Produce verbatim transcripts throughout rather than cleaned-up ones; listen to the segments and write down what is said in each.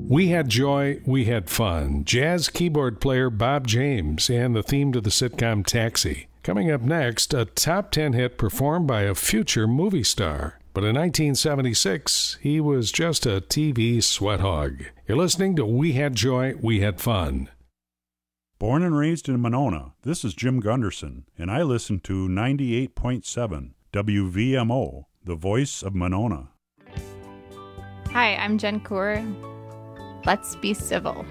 We Had Joy, We Had Fun, jazz keyboard player Bob James, and the theme to the sitcom Taxi. Coming up next, a top ten hit performed by a future movie star. But in nineteen seventy-six, he was just a T V sweat hog. You're listening to We Had Joy, We Had Fun. Born and raised in Monona, this is Jim Gunderson, and I listen to ninety-eight point seven W V M O, the voice of Monona. Hi, I'm Jen Kaur. Let's be civil.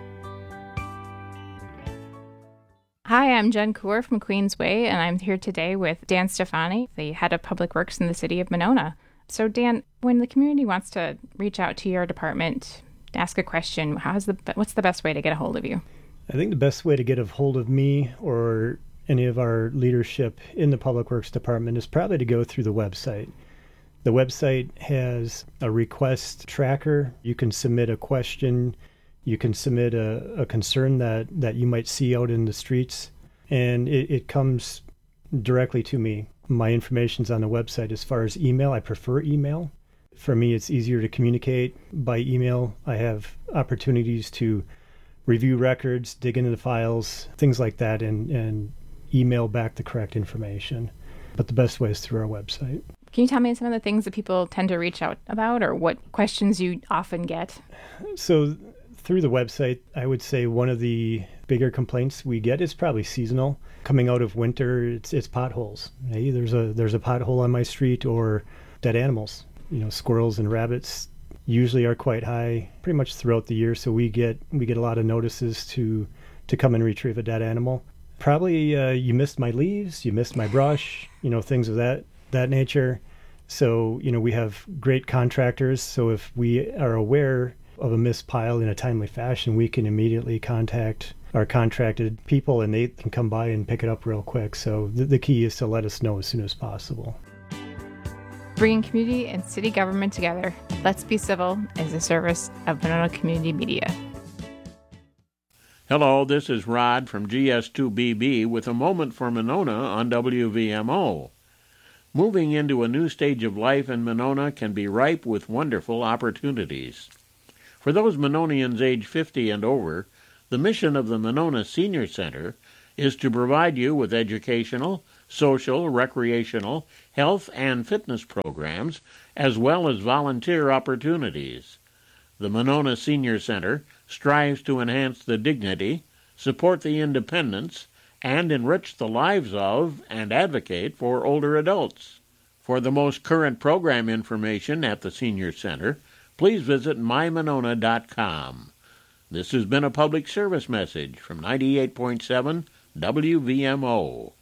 Hi, I'm Jen Kaur from Queensway, and I'm here today with Dan Stefani, the head of Public Works in the city of Monona. So, Dan, when the community wants to reach out to your department, ask a question, how's the what's the best way to get a hold of you? I think the best way to get a hold of me or any of our leadership in the Public Works Department is probably to go through the website. The website has a request tracker. You can submit a question. You can submit a, a concern that, that you might see out in the streets, and it, it comes directly to me. My information's on the website. As far as email, I prefer email. For me, it's easier to communicate by email. I have opportunities to review records, dig into the files, things like that, and, and email back the correct information. But the best way is through our website. Can you tell me some of the things that people tend to reach out about, or what questions you often get? So through the website, I would say one of the bigger complaints we get is probably seasonal. Coming out of winter, it's it's potholes. Hey, there's a there's a pothole on my street, or dead animals. You know, squirrels and rabbits usually are quite high pretty much throughout the year, so we get we get a lot of notices to to come and retrieve a dead animal. Probably uh, you missed my leaves, you missed my brush, you know, things of that that nature. So, you know, we have great contractors, so if we are aware of a missed pile in a timely fashion, we can immediately contact our contracted people and they can come by and pick it up real quick. So the, the key is to let us know as soon as possible. Bringing community and city government together, Let's Be Civil is a service of Monona Community Media. Hello, this is Rod from G S two B B with a moment for Monona on W V M O. Moving into a new stage of life in Monona can be ripe with wonderful opportunities. For those Mononians age fifty and over, the mission of the Monona Senior Center is to provide you with educational, social, recreational, health, and fitness programs, as well as volunteer opportunities. The Monona Senior Center strives to enhance the dignity, support the independence, and enrich the lives of and advocate for older adults. For the most current program information at the Senior Center, please visit my monona dot com. This has been a public service message from ninety-eight point seven W V M O.